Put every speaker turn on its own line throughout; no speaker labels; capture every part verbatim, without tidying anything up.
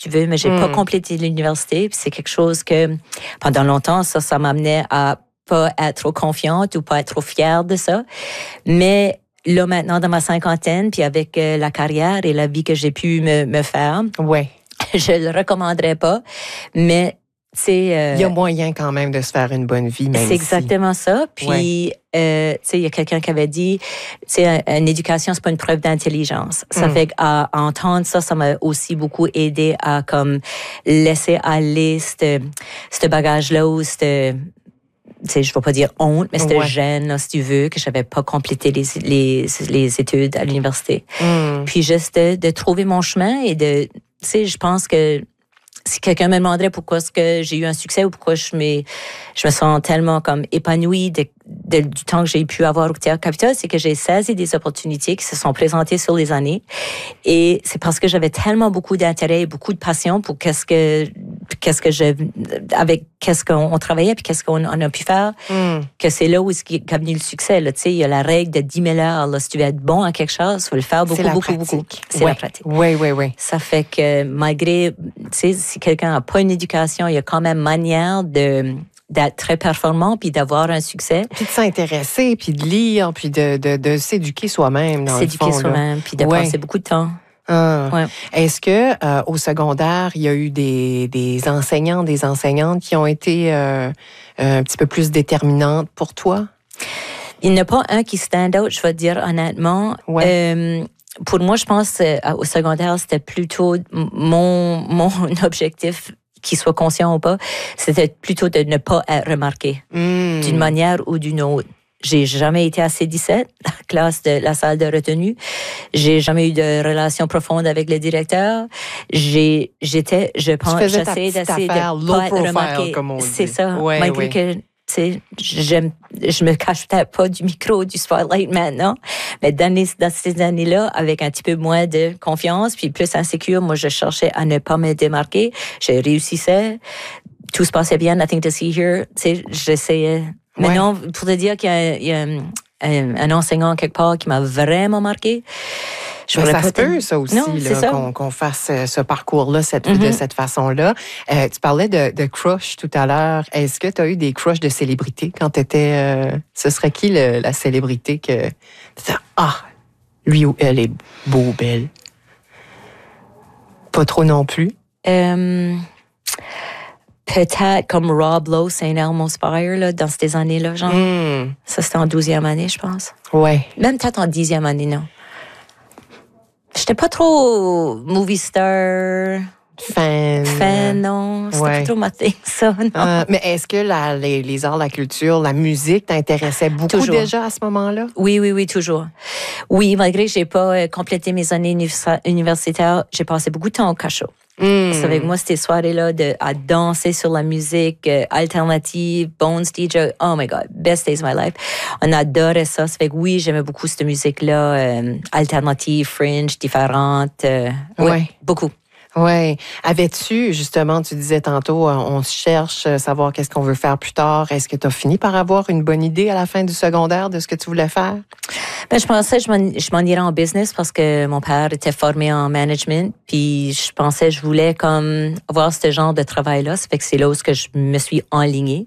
tu veux, mais j'ai mm. pas complété l'université. Puis c'est quelque chose que, pendant longtemps, ça, ça m'amenait à pas être trop confiante ou pas être trop fière de ça. Mais là, maintenant, dans ma cinquantaine, puis avec euh, la carrière et la vie que j'ai pu me, me faire,
ouais.
je le recommanderais pas, mais Euh,
il y a moyen quand même de se faire une bonne vie, même
c'est exactement
si.
ça. Puis, ouais. euh, tu sais, il y a quelqu'un qui avait dit, tu sais, une éducation, c'est pas une preuve d'intelligence. Ça mm. fait qu'à à entendre ça, ça m'a aussi beaucoup aidé à comme laisser aller ce bagage-là ou cette, tu sais, je vais pas dire honte, mais c'était ouais. gêne, là, si tu veux, que j'avais pas complété les, les, les études à l'université. Mm. Puis juste de, de trouver mon chemin et de, tu sais, je pense que si quelqu'un me demanderait pourquoi est-ce que j'ai eu un succès ou pourquoi je me, je me sens tellement comme épanouie de, de, du temps que j'ai pu avoir au Théâtre Capitole, c'est que j'ai saisi des opportunités qui se sont présentées sur les années. Et c'est parce que j'avais tellement beaucoup d'intérêt et beaucoup de passion pour qu'est-ce que, qu'est-ce que je, avec qu'est-ce qu'on on travaillait puis qu'est-ce qu'on on a pu faire, mm. que c'est là où est venu le succès. Là. Tu sais, il y a la règle de dix mille heures. Là. Si tu veux être bon à quelque chose, il faut le faire beaucoup, beaucoup, pratique. beaucoup. C'est
ouais.
la pratique.
Oui, oui, oui.
Ça fait que malgré, tu sais, si quelqu'un n'a pas une éducation, il y a quand même manière de d'être très performant puis d'avoir un succès.
Puis de s'intéresser, puis de lire, puis de, de, de s'éduquer soi-même. Dans
s'éduquer
le fond,
soi-même, puis de ouais. passer beaucoup de temps.
Ah.
Ouais.
Est-ce que euh, au secondaire, il y a eu des, des enseignants, des enseignantes qui ont été euh, un petit peu plus déterminantes pour toi?
Il n'y en a pas un qui stand out, je vais te dire honnêtement.
Ouais.
Euh, pour moi, je pense euh, au secondaire, c'était plutôt mon, mon objectif, qu'il soit conscient ou pas, c'était plutôt de ne pas être remarqué mmh. d'une manière ou d'une autre. J'ai jamais été à C dix-sept, la classe de la salle de retenue. J'ai jamais eu de relation profonde avec le directeur. J'ai, j'étais, je pense, j'essayais d'essayer de pas être remarqué. C'est ça.
Ouais,
malgré
ouais.
que, tu sais, j'aime, je me cache peut-être pas du micro, du spotlight maintenant. Mais dans, les, dans ces années-là, avec un petit peu moins de confiance, puis plus insécure, moi, je cherchais à ne pas me démarquer. Je réussissais. Tout se passait bien, nothing to see here. Tu sais, j'essayais. Mais ouais. non, pour te dire qu'il y a, il y a un, un enseignant quelque part qui m'a vraiment marqué.
Je ben, ça se peut, ça aussi, non, là, ça. Qu'on, qu'on fasse ce parcours-là cette, mm-hmm. de cette façon-là. Euh, tu parlais de, de crush tout à l'heure. Est-ce que tu as eu des crushs de célébrités quand tu étais... Euh, ce serait qui le, la célébrité que... Ah, lui ou elle est beau, belle. Pas trop non plus?
Euh... Peut-être comme Rob Lowe, Saint Elmo's Fire, là, dans ces années-là, genre. Mm. Ça, c'était en douzième année, je pense.
Ouais.
Même peut-être en dixième année, non. J'étais pas trop movie star.
Fan.
Fan, non. C'était
ouais.
pas trop ma thing, ça, non.
Euh, mais est-ce que la, les, les arts, la culture, la musique t'intéressait beaucoup toujours. Déjà à ce moment-là?
Oui, oui, oui, toujours. Oui, malgré que j'ai pas euh, complété mes années universitaires, j'ai passé beaucoup de temps au cachot. Mm. Ça, avec moi, ces soirées-là de, à danser sur la musique euh, alternative, Bones D J, oh my God, best days of my life. On adorait ça. Ça fait que oui, j'aimais beaucoup cette musique-là, euh, alternative, fringe, différente. Euh,
ouais.
Oui, beaucoup.
Oui. Avais-tu, justement, tu disais tantôt, on se cherche à savoir qu'est-ce qu'on veut faire plus tard. Est-ce que tu as fini par avoir une bonne idée à la fin du secondaire de ce que tu voulais faire?
Ben, je pensais que je m'en, je m'en irais en business parce que mon père était formé en management. Puis je pensais que je voulais comme avoir ce genre de travail-là. Ça fait que c'est là où je me suis enlignée.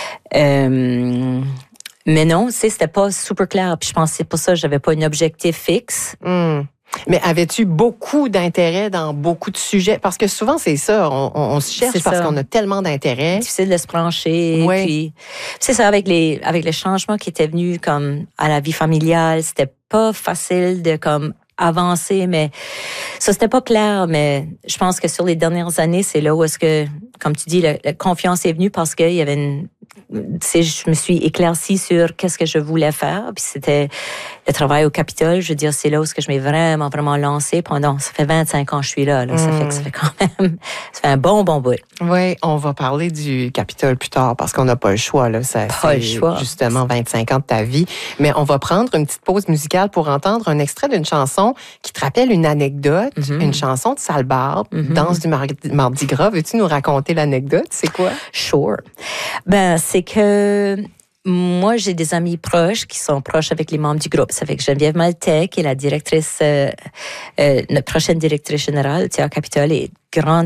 Euh, mais non, tu sais, c'était pas super clair. Puis je pensais pour ça, j'avais pas un objectif fixe.
Mm. Mais avais-tu beaucoup d'intérêt dans beaucoup de sujets? Parce que souvent, c'est ça, on, on, on se cherche c'est parce ça. Qu'on a tellement d'intérêt.
C'est difficile de se brancher.
Oui.
Puis, c'est ça, avec les, avec les changements qui étaient venus comme à la vie familiale, c'était pas facile de comme avancer, mais ça, c'était pas clair. Mais je pense que sur les dernières années, c'est là où est-ce que, comme tu dis, la, la confiance est venue parce qu'il y avait une... Tu sais, je me suis éclaircie sur qu'est-ce que je voulais faire. Puis c'était le travail au Capitole. Je veux dire, c'est là où je m'ai vraiment, vraiment lancée pendant... Ça fait vingt-cinq ans que je suis là. là. Mm. Ça fait que ça fait quand même... Ça fait un bon, bon bout.
Oui, on va parler du Capitole plus tard parce qu'on n'a pas le choix. Là. Ça,
pas le choix.
Justement, vingt-cinq ans de ta vie. Mais on va prendre une petite pause musicale pour entendre un extrait d'une chanson qui te rappelle une anecdote, mm-hmm. une chanson de Sale Barbe, mm-hmm. Danse du Mardi, Mardi Gras. Veux-tu nous raconter l'anecdote? C'est quoi?
Sure. Ben, c'est que moi, j'ai des amis proches qui sont proches avec les membres du groupe. Ça fait que Geneviève Maltais, qui est la directrice, euh, euh, notre prochaine directrice générale, Théâtre Capitole, est grande